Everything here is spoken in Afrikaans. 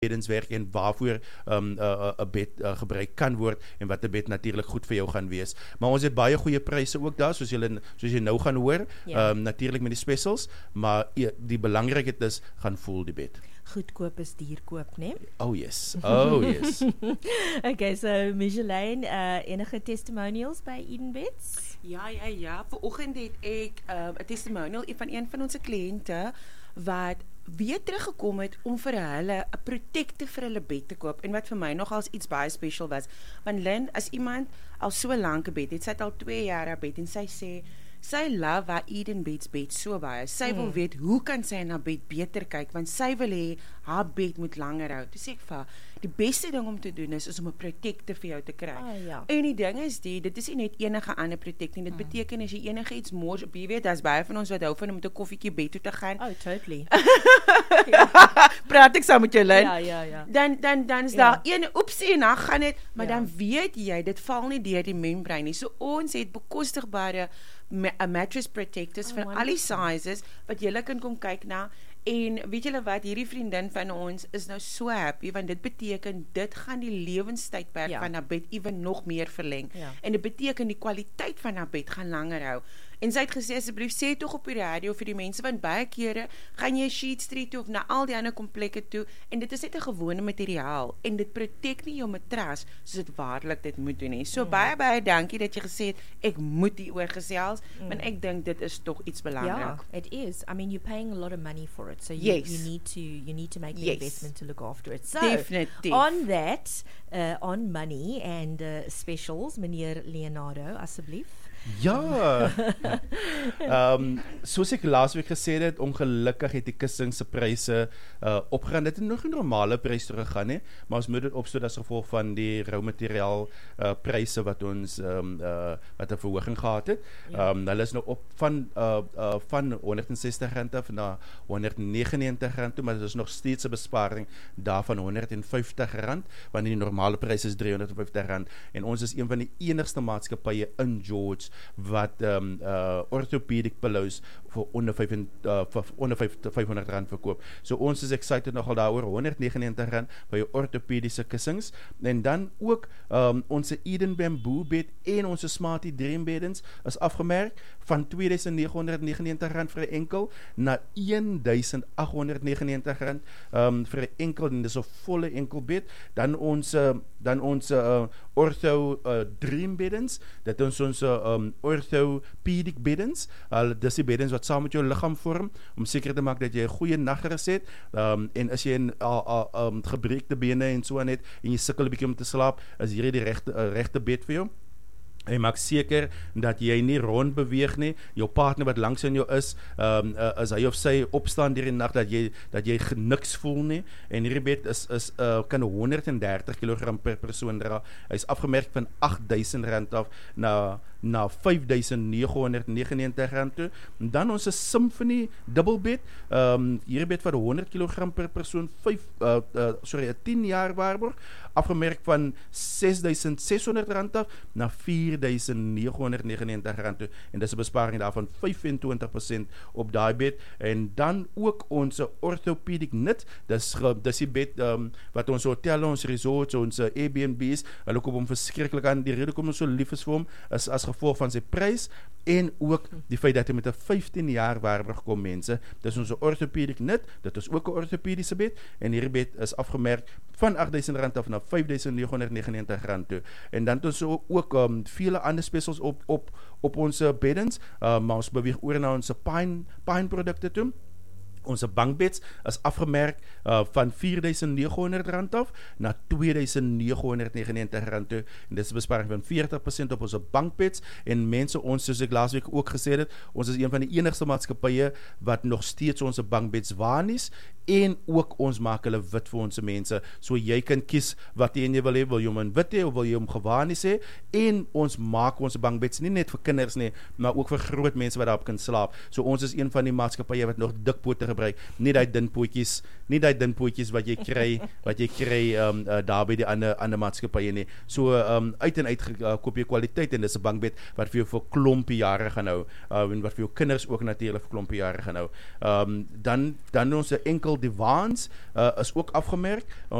beddens werk en waarvoor 'n bed gebruik kan word en wat 'n bed natuurlik goed vir jou gaan wees. Maar ons het baie goeie pryse ook daar, soos jy nou gaan hoor, natuurlik met die specials, maar die belangrikheid is, gaan voel die bed. Goedkoop is duurkoop, né? Oh yes, oh yes. Okay, so Micheline, enige testimonials by Eden Beds? Ja. Vanoggend het ek 'n testimonial van een van ons kliënte wat weer teruggekom het om vir hulle 'n protekte vir hulle bed te koop, en wat vir my nogals iets baie special was, want Lynn, as iemand al so lank 'n bed het, sy het al 2 jaar 'n bed, en sy sê, sy love haar Eden Beds bed so baie, sy wil weet, hoe kan sy na bed beter kyk, want sy wil hê, haar bed moet langer hou. Toe sê ek vir haar, die beste ding om te doen is om 'n protekte vir jou te kry. En die ding is dit is nie net enige ander protekting, dit beteken as jy enige iets mors, jy weet, daar's baie van ons wat hou van om met 'n koffietjie bed toe te gaan. Oh, totally. Praat ek saam met jou, Lynn? Ja. Dan is daar een oepsie en dan gaan dit, maar dan weet jy, dit val nie deur die membrane nie. So ons het bekostigbare mattress protectors van al die sizes, wat julle kan kom kyk na, en weet julle wat, hierdie vriendin van ons is nou so happy, want dit beteken, dit gaan die lewenstydperk van haar bed even nog meer verleng, en dit beteken die kwaliteit van haar bed gaan langer hou. En sy het gesê, asseblief sê toch op die radio vir die mense, want baie kere gaan jy Sheet Street toe of na al die ander komplekke toe, en dit is net 'n gewone materiaal, en dit protect nie jou matras, soos dit waarlik dit moet doen nie. So baie dankie dat jy gesê het, ek moet hieroor gesels, want ek dink dit is toch iets belangrik. Yeah, it is. I mean, you're paying a lot of money for it, so you need to make the investment to look after it. So, definitely. On that, on money and specials, meneer Leonardo, asseblief. Ja, soos ek laasweek gesê het, ongelukkig het die kussing se pryse opgegaan. Dit het nog 'n normale prys teruggegaan, hè, maar ons moet dit opstoot as gevolg van die rou materiaal pryse wat ons wat 'n verhoging gehad het. Hulle is nou op van R160 af na R199 toe, maar dit is nog steeds 'n besparing daarvan R150, want die normale prys is R350, en ons is een van die enigste maatskappye in George wat orthopedic pillows vir onder R500 verkoop. So ons is excited nogal daaroor, R199 vir jou orthopediese kussings, en dan ook ons Eden Bamboo bed en ons Smarty Dream beddens is afgemerk van R2,999 vir 'n enkel na R1,899 vir 'n enkel, en dis 'n volle enkel bed. Dan ons ortho Dream beddens, dit is ons orthopedic beddens, dis die beddens wat saam met jou liggaam vorm, om seker te maak dat jy 'n goeie nagrus het, en as jy gebreekte bene en so aan het, en jy sukkel 'n bietjie om te slaap, is hierdie die regte bed vir jou. Hy maak seker dat jy nie rond beweeg nie, jou partner wat langs in jou is hy of sy opstaan deur die nag, dat jy niks voel nie, en hierdie bed kan 130 kg per persoon dra. Hy is afgemerk van R8,000 af na R5,999 toe. En dan ons Symphony dubbelbed, hierdie bed van 100 kg per persoon, 'n 10 jaar waarborg, afgemerk van R6,600 af na R4,999 toe, en dis 'n besparing daarvan 25% op daai bed. En dan ook ons orthopedic knit, dis die bed wat ons hotelle, ons resorts, ons Airbnbs, hulle koop hom verskriklik aan. Die rede hoekom ons so lief is vir hom, is as gevolg van sy prys, en ook die feit dat hy met 'n 15 jaar waarborg kom, mense. Dis ons orthopedic knit, dit is ook 'n orthopediese bed, en hierdie bed is afgemerk van R8,000 af na R5,999 toe. En dan het ons ook vele ander specials op ons beddens, maar ons beweeg oor na ons pine produkte toe. Ons bankbeds is afgemerk van R4,900 af na R2,999 toe, en dit is 'n besparing van 40% op ons bankbeds. En mense, ons, soos ek laasweek ook gesê het, ons is een van die enigste maatskappye wat nog steeds ons bankbeds waarnies, en ook ons maak hulle wit vir ons mense, so jy kan kies wat jy wil hê, wil jy hom in wit hê, of wil jy hom gewaarnies hê, en ons maak ons bankbeds nie net vir kinders nie, maar ook vir groot mense wat daarop kan slaap. So ons is een van die maatskappye wat nog dikpote gebruik, nie die dun pootjies wat jy kry daar by die ander maatskappye nie. So uit en uit koop jy kwaliteit, en dis 'n bankbed wat vir jou vir klompie jare gaan hou, en wat vir jou kinders ook natuurlik vir klompie jare gaan hou. Dan ons enkel divans is ook afgemerk.